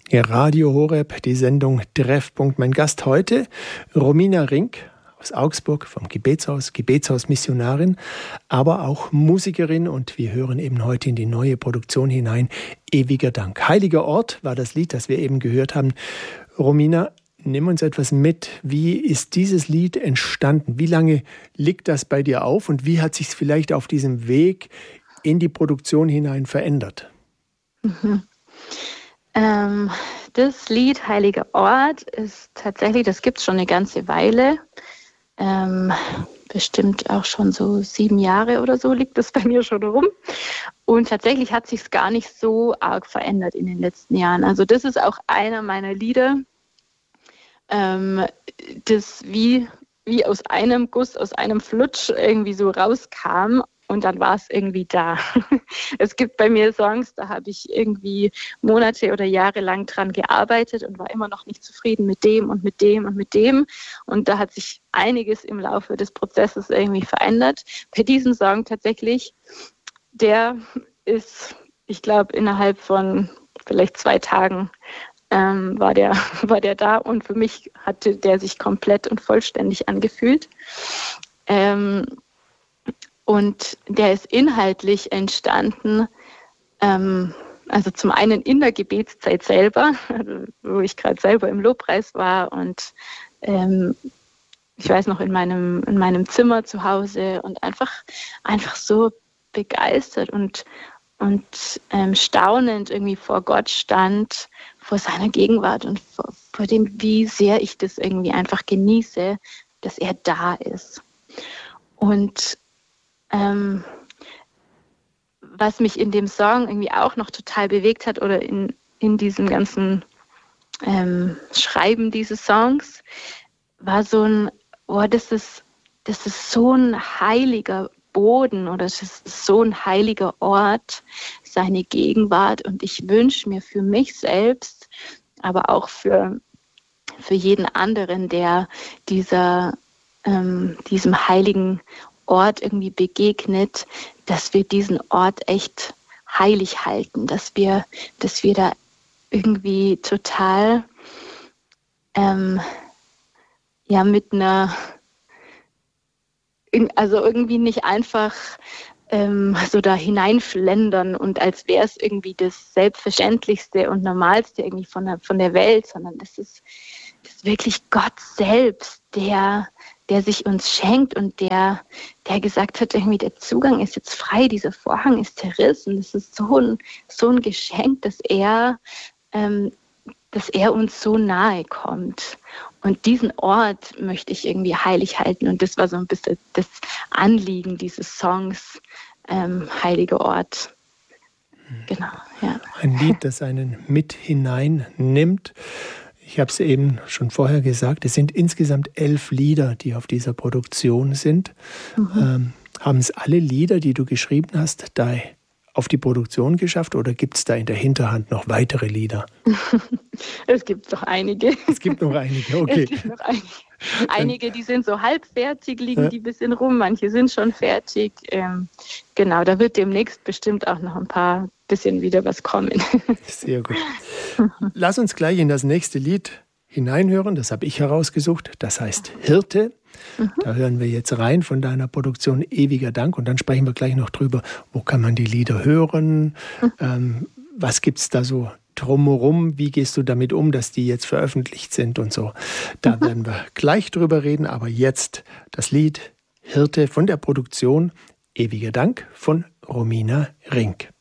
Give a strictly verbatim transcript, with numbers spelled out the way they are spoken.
Ja, Radio Horeb, die Sendung Treffpunkt. Mein Gast heute, Romina Rink aus Augsburg vom Gebetshaus, Gebetshausmissionarin, aber auch Musikerin. Und wir hören eben heute in die neue Produktion hinein, Ewiger Dank. Heiliger Ort war das Lied, das wir eben gehört haben. Romina, nimm uns etwas mit. Wie ist dieses Lied entstanden? Wie lange liegt das bei dir auf? Und wie hat sich es vielleicht auf diesem Weg in die Produktion hinein verändert? Mhm. Ähm, das Lied Heiliger Ort ist tatsächlich, das gibt es schon eine ganze Weile, ähm, bestimmt auch schon so sieben Jahre oder so liegt das bei mir schon rum. Und tatsächlich hat sich es gar nicht so arg verändert in den letzten Jahren. Also das ist auch einer meiner Lieder, ähm, das wie, wie aus einem Guss, aus einem Flutsch irgendwie so rauskam. Und dann war es irgendwie da. Es gibt bei mir Songs, da habe ich irgendwie Monate oder Jahre lang dran gearbeitet und war immer noch nicht zufrieden mit dem und mit dem und mit dem. Und da hat sich einiges im Laufe des Prozesses irgendwie verändert. Bei diesem Song tatsächlich, der ist, ich glaube, innerhalb von vielleicht zwei Tagen ähm, war der, war der da. Und für mich hatte der sich komplett und vollständig angefühlt. Ähm, Und der ist inhaltlich entstanden, ähm, also zum einen in der Gebetszeit selber, also wo ich gerade selber im Lobpreis war und ähm, ich weiß noch in meinem, in meinem Zimmer zu Hause und einfach, einfach so begeistert und, und ähm, staunend irgendwie vor Gott stand, vor seiner Gegenwart und vor, vor dem, wie sehr ich das irgendwie einfach genieße, dass er da ist. Und Ähm, was mich in dem Song irgendwie auch noch total bewegt hat oder in, in diesem ganzen ähm, Schreiben dieses Songs, war so ein, oh, das ist, das ist so ein heiliger Boden oder das ist so ein heiliger Ort, seine Gegenwart. Und ich wünsche mir für mich selbst, aber auch für, für jeden anderen, der dieser, ähm, diesem heiligen Ort irgendwie begegnet, dass wir diesen Ort echt heilig halten, dass wir, dass wir da irgendwie total ähm, ja mit einer, also irgendwie nicht einfach ähm, so da hineinschlendern und als wäre es irgendwie das Selbstverständlichste und Normalste irgendwie von der, von der Welt, sondern das ist, das ist wirklich Gott selbst, der der sich uns schenkt und der, der gesagt hat, irgendwie der Zugang ist jetzt frei, dieser Vorhang ist zerrissen. Das ist so ein, so ein Geschenk, dass er, ähm, dass er uns so nahe kommt. Und diesen Ort möchte ich irgendwie heilig halten. Und das war so ein bisschen das Anliegen dieses Songs, ähm, Heiliger Ort. Genau, ja. Ein Lied, das einen mit hineinnimmt. Ich habe es eben schon vorher gesagt, es sind insgesamt elf Lieder, die auf dieser Produktion sind. Mhm. Ähm, haben es alle Lieder, die du geschrieben hast, da auf die Produktion geschafft oder gibt es da in der Hinterhand noch weitere Lieder? Es gibt noch einige. Es gibt noch einige, okay. Es gibt noch einige. Einige, die sind so halb fertig, liegen ja. die ein bisschen rum, manche sind schon fertig. Ähm, genau, da wird demnächst bestimmt auch noch ein paar bisschen wieder was kommen. Sehr gut. Lass uns gleich in das nächste Lied hineinhören, das habe ich herausgesucht, das heißt Hirte. Mhm. Da hören wir jetzt rein von deiner Produktion Ewiger Dank und dann sprechen wir gleich noch drüber, wo kann man die Lieder hören, mhm. ähm, was gibt es da so drumherum, wie gehst du damit um, dass die jetzt veröffentlicht sind und so. Da mhm. werden wir gleich drüber reden, aber jetzt das Lied Hirte von der Produktion Ewiger Dank von Romina Rink.